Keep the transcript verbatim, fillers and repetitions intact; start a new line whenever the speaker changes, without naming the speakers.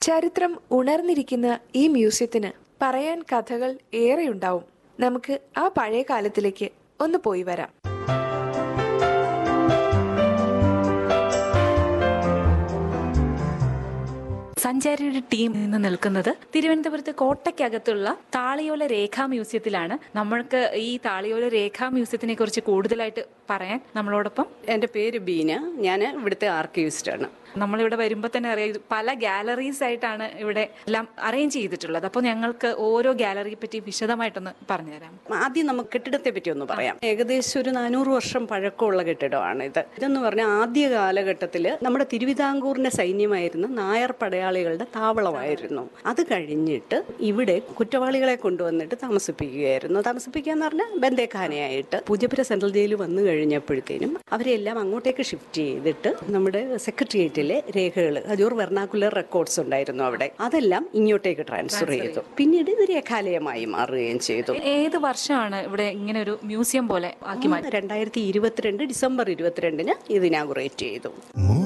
ചരിത്രം ഉണർന്നിരിക്കുന്ന ഈ മ്യൂസിയത്തിന് പറയാൻ കഥകൾ ഏറെയുണ്ടാവും. നമുക്ക് ആ പഴയ കാലത്തിലേക്ക് ഒന്ന് പോയി വരാം.
സഞ്ചാരിയുടെ ടീം ഇന്ന് നിൽക്കുന്നത് തിരുവനന്തപുരത്ത് കോട്ടയ്ക്കകത്തുള്ള താളിയോല രേഖാ മ്യൂസിയത്തിലാണ്. നമ്മൾക്ക് ഈ താളിയോല രേഖാ മ്യൂസിയത്തിനെ കുറിച്ച് കൂടുതലായിട്ട് പറയാൻ നമ്മളോടൊപ്പം
എൻ്റെ പേര് ബീന. ഞാൻ ഇവിടുത്തെ ആർക്കൈവിസ്റ്റ് ആണ്.
നമ്മളിവിടെ വരുമ്പോൾ തന്നെ അറിയാം, പല ഗാലറീസ് ആയിട്ടാണ് ഇവിടെ എല്ലാം അറേഞ്ച് ചെയ്തിട്ടുള്ളത്. അപ്പോൾ ഞങ്ങൾക്ക് ഓരോ ഗാലറിയെ പറ്റി വിശദമായിട്ടൊന്ന് പറഞ്ഞുതരാം.
ആദ്യം നമുക്ക് കെട്ടിടത്തെ പറ്റി ഒന്ന് പറയാം. ഏകദേശം ഒരു നാനൂറ് വർഷം പഴക്കമുള്ള കെട്ടിടമാണ് ഇത്. ഇതെന്ന് പറഞ്ഞാൽ ആദ്യ കാലഘട്ടത്തിൽ നമ്മുടെ തിരുവിതാംകൂറിന്റെ സൈന്യമായിരുന്ന നായർ പടയാളികളുടെ താവളമായിരുന്നു. അത് കഴിഞ്ഞിട്ട് ഇവിടെ കുറ്റവാളികളെ കൊണ്ടുവന്നിട്ട് താമസിപ്പിക്കുകയായിരുന്നു. താമസിപ്പിക്കുക എന്ന് പറഞ്ഞാൽ ബന്ദേഖാനയായിട്ട്. പൂജപ്പുര സെൻട്രൽ ജയിൽ വന്നു കഴിഞ്ഞപ്പോഴത്തേനും അവരെല്ലാം അങ്ങോട്ടേക്ക് ഷിഫ്റ്റ് ചെയ്തിട്ട് നമ്മുടെ സെക്രട്ടേറിയറ്റിലെ രേഖകൾ, ഹജൂർ വെർണാക്കുലർ റെക്കോർഡ്സ് ഉണ്ടായിരുന്നു അവിടെ, അതെല്ലാം ഇങ്ങോട്ടേക്ക് ട്രാൻസ്ഫർ ചെയ്തു. പിന്നീട് ഇത് രേഖാലയമായി മാറുകയും ചെയ്തു.
ഏത് വർഷമാണ് ഇവിടെ ഇങ്ങനെ ഒരു മ്യൂസിയം പോലെ ആക്കി മാറ്റി?
രണ്ടായിരത്തി ഇരുപത്തിരണ്ട് ഡിസംബർ ഇരുപത്തിരണ്ടിന് ഇത് ഇനാഗുറേറ്റ് ചെയ്തു.